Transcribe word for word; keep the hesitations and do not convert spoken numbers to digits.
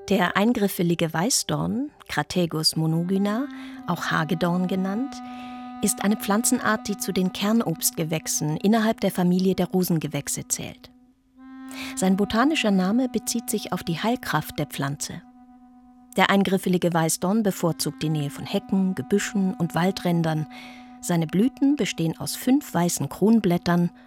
Der eingriffelige Weißdorn, Crategus monogyna, auch Hagedorn genannt, ist eine Pflanzenart, die zu den Kernobstgewächsen innerhalb der Familie der Rosengewächse zählt. Sein botanischer Name bezieht sich auf die Heilkraft der Pflanze. Der eingriffelige Weißdorn bevorzugt die Nähe von Hecken, Gebüschen und Waldrändern. Seine Blüten bestehen aus fünf weißen Kronblättern